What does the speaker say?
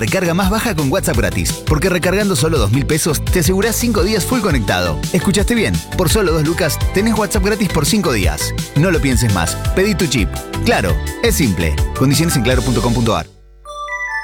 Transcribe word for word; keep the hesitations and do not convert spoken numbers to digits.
Recarga más baja con WhatsApp gratis, porque recargando solo dos mil pesos te asegurás cinco días full conectado. ¿Escuchaste bien? Por solo dos lucas tenés WhatsApp gratis por cinco días. No lo pienses más, pedí tu chip. Claro, es simple. Condiciones en claro punto com punto ar.